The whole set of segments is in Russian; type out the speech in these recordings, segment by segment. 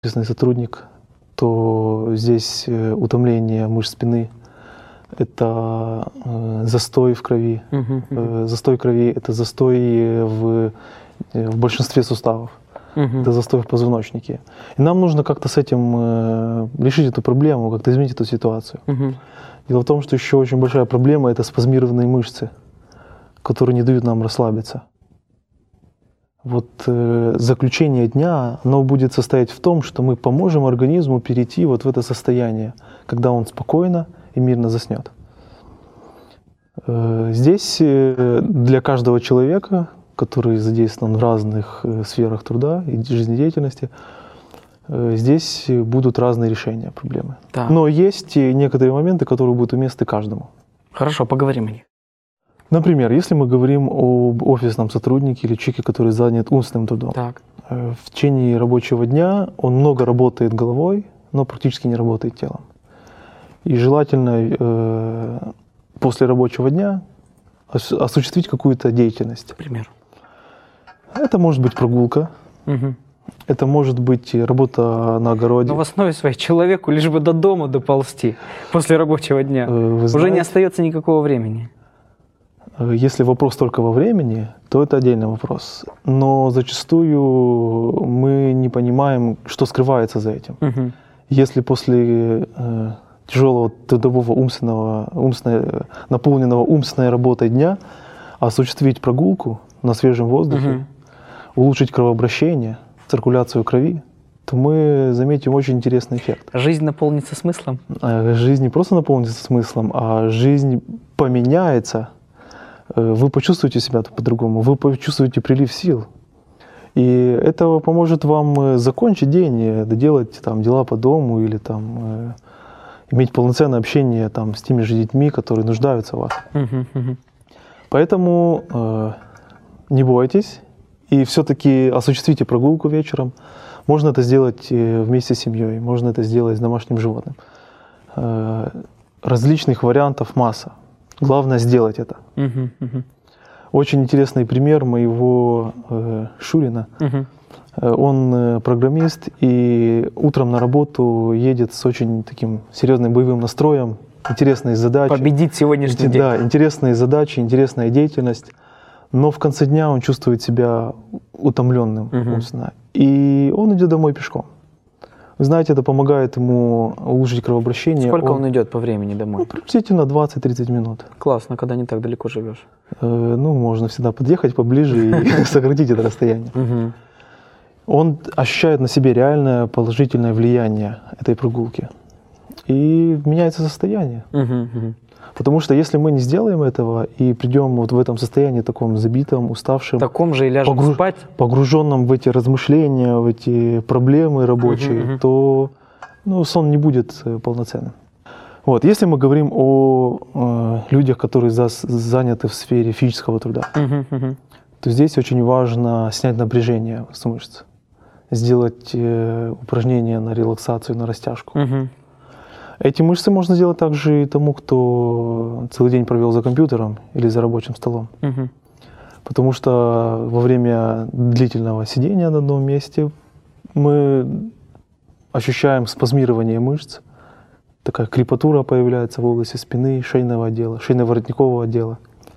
офисный сотрудник, то здесь утомление мышц спины, это застой в крови. Застой крови — это застой в большинстве суставов. Это застой в позвоночнике. И нам нужно как-то с этим решить эту проблему, как-то изменить эту ситуацию. Дело в том, что еще очень большая проблема — это спазмированные мышцы, которые не дают нам расслабиться. Вот заключение дня, оно будет состоять в том, что мы поможем организму перейти вот в это состояние, когда он спокойно и мирно заснет. Здесь для каждого человека, который задействован в разных сферах труда и жизнедеятельности, здесь будут разные решения проблемы. Да. Но есть некоторые моменты, которые будут уместны каждому. Хорошо, поговорим о них. Например, если мы говорим об офисном сотруднике или человеке, который занят умственным трудом. Так. В течение рабочего дня он много работает головой, но практически не работает телом. И желательно после рабочего дня осуществить какую-то деятельность. Например? Это может быть прогулка, это может быть работа на огороде. Но в основе своей человеку лишь бы до дома доползти после рабочего дня. Вы Уже знаете, не остается никакого времени. Если вопрос только во времени, то это отдельный вопрос. Но зачастую мы не понимаем, что скрывается за этим. Если после тяжелого трудового наполненного умственной работой дня осуществить прогулку на свежем воздухе, улучшить кровообращение, циркуляцию крови, то мы заметим очень интересный эффект. Жизнь наполнится смыслом? Жизнь не просто наполнится смыслом, а жизнь поменяется. Вы почувствуете себя по-другому, вы почувствуете прилив сил. И это поможет вам закончить день, доделать там дела по дому или там иметь полноценное общение там с теми же детьми, которые нуждаются в вас. Поэтому не бойтесь и все-таки осуществите прогулку вечером. Можно это сделать вместе с семьей, можно это сделать с домашним животным. Различных вариантов масса. Главное сделать это. Очень интересный пример моего Шурина. Он программист и утром на работу едет с очень таким серьезным боевым настроем, интересные задачи. Победить сегодняшний день. Да, интересные задачи, интересная деятельность. Но в конце дня он чувствует себя утомленным. И он идет домой пешком. Вы знаете, это помогает ему улучшить кровообращение. Сколько он идет по времени домой? Приблизительно 20-30 минут. Классно, когда не так далеко живешь. Ну, можно всегда подъехать поближе и сократить это расстояние. Он ощущает на себе реальное положительное влияние этой прогулки. И меняется состояние. Потому что если мы не сделаем этого и придем вот в этом состоянии таком забитом, уставшем, таком же и ляжем спать, погруженном в эти размышления, в эти проблемы рабочие, то сон не будет полноценным. Вот. Если мы говорим о людях, которые заняты в сфере физического труда, то здесь очень важно снять напряжение с мышц, сделать упражнения на релаксацию, на растяжку. Эти мышцы можно сделать также и тому, кто целый день провел за компьютером или за рабочим столом. Потому что во время длительного сидения на одном месте мы ощущаем спазмирование мышц, такая крепатура появляется в области спины, шейного отдела, шейно-воротникового отдела.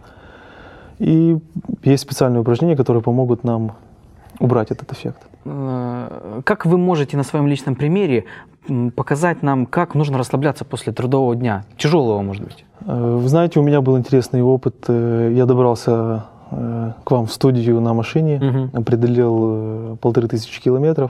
И есть специальные упражнения, которые помогут нам убрать этот эффект. Как вы можете на своем личном примере показать нам, как нужно расслабляться после трудового дня? Тяжелого, может быть? Вы знаете, у меня был интересный опыт. Я добрался к вам в студию на машине, преодолел 1500 километров.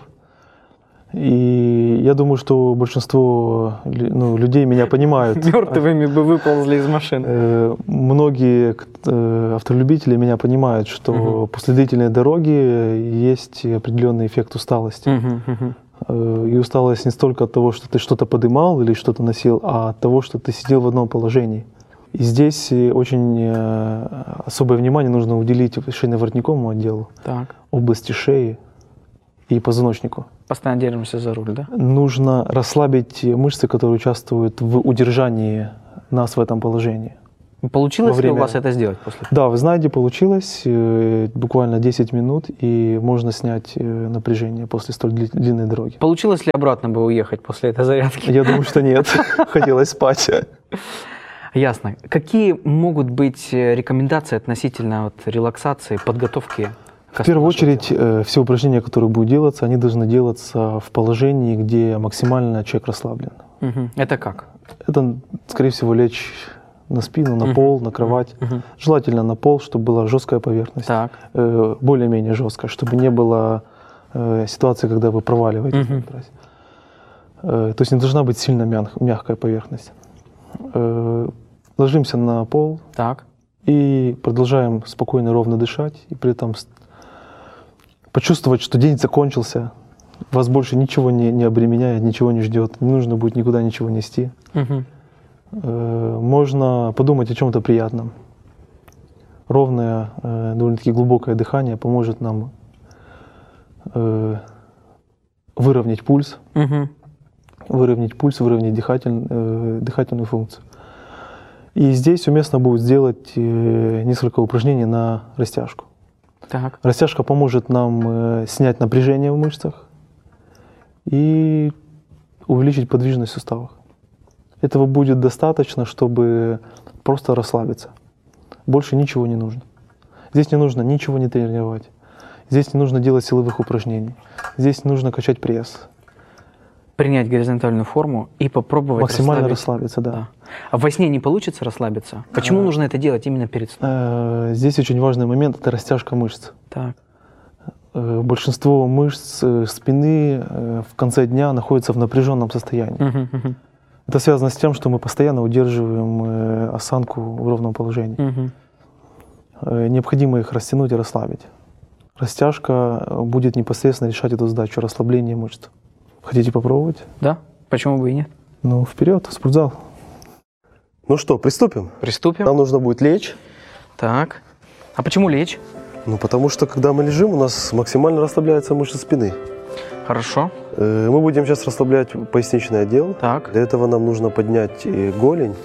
И я думаю, что большинство людей меня понимают. Мертвыми бы выползли из машины. Многие автолюбители меня понимают, что после длительной дороги есть определенный эффект усталости. И усталость не столько от того, что ты что-то подымал или что-то носил, а от того, что ты сидел в одном положении. И здесь очень особое внимание нужно уделить шейно-воротниковому отделу, области шеи и позвоночнику. Постоянно держимся за руль, да? Нужно расслабить мышцы, которые участвуют в удержании нас в этом положении. Получилось ли у вас это сделать после? Да, вы знаете, получилось. Буквально 10 минут, и можно снять напряжение после столь длинной дороги. Получилось ли обратно бы уехать после этой зарядки? Я думаю, что нет. Хотелось спать. Ясно. Какие могут быть рекомендации относительно релаксации, подготовки? В первую очередь, все упражнения, которые будут делаться, они должны делаться в положении, где максимально человек расслаблен. Это как? Это, скорее всего, лечь на спину, на пол, на кровать. Желательно на пол, чтобы была жесткая поверхность. Так. Более-менее жесткая, чтобы не было ситуации, когда вы проваливаетесь. То есть не должна быть сильно мягкая поверхность. Ложимся на пол. Так. И продолжаем спокойно, ровно дышать. И при этом почувствовать, что день закончился. Вас больше ничего не обременяет, ничего не ждет. Не нужно будет никуда ничего нести. Можно подумать о чем-то приятном. Ровное, довольно-таки глубокое дыхание поможет нам выровнять пульс, выровнять дыхательную функцию. И здесь уместно будет сделать несколько упражнений на растяжку. Так. Растяжка поможет нам снять напряжение в мышцах и увеличить подвижность в суставах. Этого будет достаточно, чтобы просто расслабиться. Больше ничего не нужно. Здесь не нужно ничего не тренировать. Здесь не нужно делать силовых упражнений. Здесь нужно качать пресс. Принять горизонтальную форму и попробовать максимально расслабиться, да. А во сне не получится расслабиться? Почему нужно это делать именно перед сном? Здесь очень важный момент – это растяжка мышц. Так. Большинство мышц спины в конце дня находятся в напряженном состоянии. Это связано с тем, что мы постоянно удерживаем осанку в ровном положении. Необходимо их растянуть и расслабить. Растяжка будет непосредственно решать эту задачу расслабления мышц. Хотите попробовать? Да, почему бы и нет? Ну, вперед, в спортзал. Ну что, приступим? Приступим. Нам нужно будет лечь. Так. А почему лечь? Ну, потому что, когда мы лежим, у нас максимально расслабляются мышцы спины. Хорошо. Мы будем сейчас расслаблять поясничный отдел. Так. Для этого нам нужно поднять голень.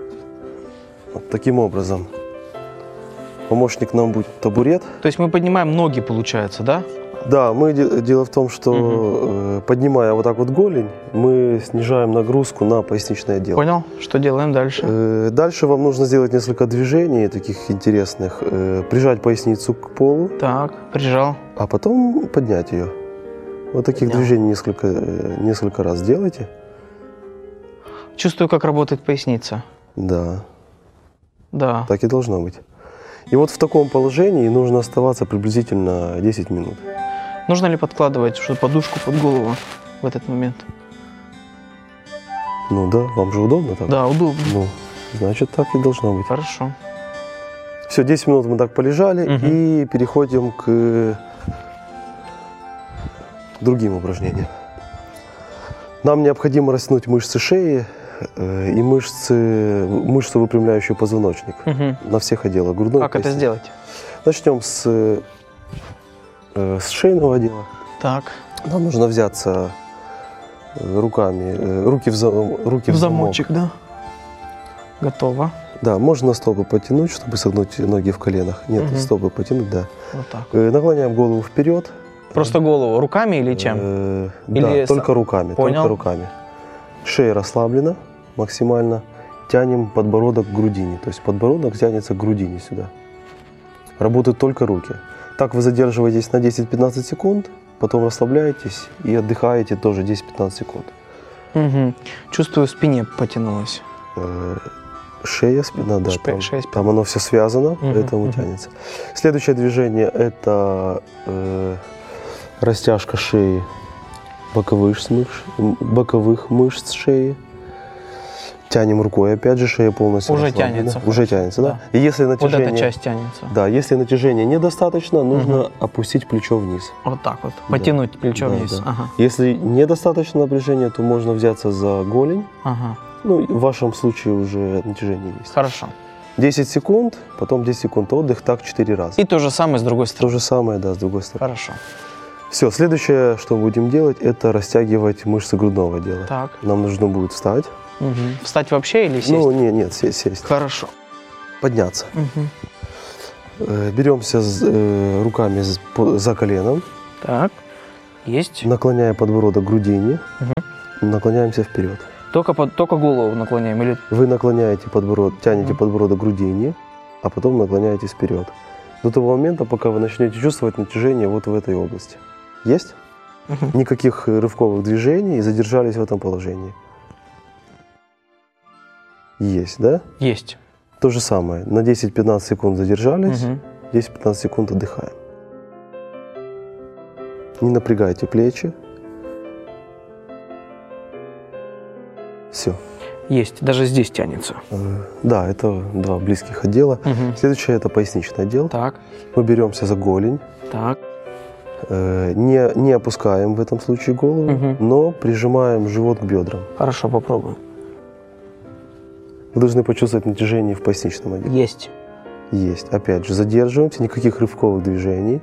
Вот таким образом. Помощник нам будет табурет. То есть мы поднимаем ноги, получается, да? Да, дело в том, что поднимая вот так вот голень, мы снижаем нагрузку на поясничный отдел. Понял. Что делаем дальше? Дальше вам нужно сделать несколько движений таких интересных. Прижать поясницу к полу. Так, прижал. А потом поднять ее. Вот таких движений несколько раз делайте. Чувствую, как работает поясница. Да. Да. Так и должно быть. И вот в таком положении нужно оставаться приблизительно 10 минут. Нужно ли подкладывать подушку под голову в этот момент? Ну да, вам же удобно так? Да, удобно. Ну, значит, так и должно быть. Хорошо. Все, 10 минут мы так полежали и переходим к другим упражнениям. Нам необходимо растянуть мышцы шеи и мышцу, выпрямляющую позвоночник на всех отделах грудной. Как это сделать? Начнем с шейного отдела. Так. Нам нужно взяться руки в замочек, да? Готово. Да, можно стопы потянуть, чтобы согнуть ноги в коленах. Нет, стопы потянуть, да. Вот так. Наклоняем голову вперед. Просто голову руками или чем? Да, только руками. Понял. Только руками. Шея расслаблена максимально. Тянем подбородок к грудине. То есть подбородок тянется к грудине сюда. Работают только руки. Так вы задерживаетесь на 10-15 секунд, потом расслабляетесь и отдыхаете тоже 10-15 секунд. Чувствую, в спине потянулось. Шея, спина, да. Шея, спина. Там оно все связано, поэтому тянется. Следующее движение – это растяжка шеи, боковых мышц шеи. Тянем рукой, опять же, шея полностью уже расслаблена. тянется. Уже тянется, да? И если натяжение, вот эта часть тянется. Да, если натяжения недостаточно, нужно опустить плечо вниз. Вот так вот, потянуть плечо вниз. Да. Ага. Если недостаточно напряжения, то можно взяться за голень. Ага. Ну, в вашем случае уже натяжение есть. Хорошо. 10 секунд, потом 10 секунд отдых, так 4 раза. И то же самое с другой стороны. То же самое, да, с другой стороны. Хорошо. Все, следующее, что будем делать, это растягивать мышцы грудного отдела. Так. Нам нужно будет встать. Встать вообще или сесть? Ну, нет, сесть. Хорошо. подняться. Мгм. Беремся руками за коленом, Так. Есть. наклоняя подбородок к грудине, наклоняемся вперед. Только голову наклоняем или... Вы наклоняете подбородок, тянете подбородок к грудине, а потом наклоняетесь вперед. До того момента, пока вы начнете чувствовать натяжение вот в этой области. Есть? Никаких рывковых движений, и задержались в этом положении. Есть, да? Есть. То же самое. На 10-15 секунд задержались, Мгм. 10-15 секунд отдыхаем. Не напрягайте плечи. Все. Есть. Даже здесь тянется. Да, это два близких отдела. Мгм. Следующее – это поясничный отдел. Так. Мы беремся за голень. Так. Не опускаем в этом случае голову, Мгм. но прижимаем живот к бедрам. Хорошо, попробуем. Вы должны почувствовать натяжение в поясничном отделе. Есть. Есть. Опять же, задерживаемся, никаких рывковых движений.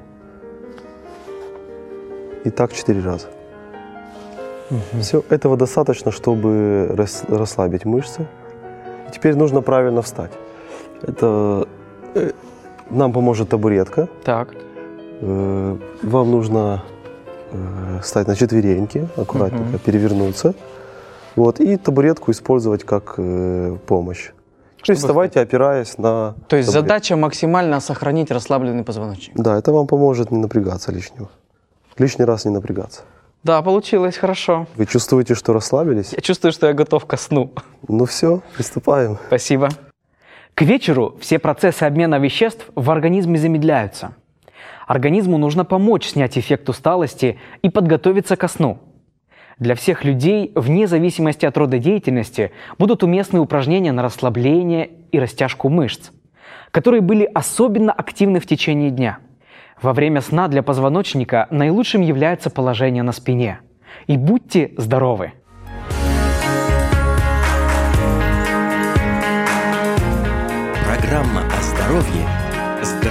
И так 4 раза. Все, этого достаточно, чтобы расслабить мышцы. И теперь нужно правильно встать. Это нам поможет табуретка. Так. Вам нужно встать на четвереньки, аккуратненько перевернуться. Вот, и табуретку использовать как помощь. То есть вставайте, опираясь на То есть табурет. задача максимально сохранить расслабленный позвоночник. Да, это вам поможет не напрягаться лишнего. Лишний раз не напрягаться. Да, получилось хорошо. Вы чувствуете, что расслабились? Я чувствую, что я готов ко сну. Ну все, приступаем. Спасибо. К вечеру все процессы обмена веществ в организме замедляются. Организму нужно помочь снять эффект усталости и подготовиться ко сну. Для всех людей, вне зависимости от рода деятельности, будут уместны упражнения на расслабление и растяжку мышц, которые были особенно активны в течение дня. Во время сна для позвоночника наилучшим является положение на спине. И будьте здоровы! Программа о здоровье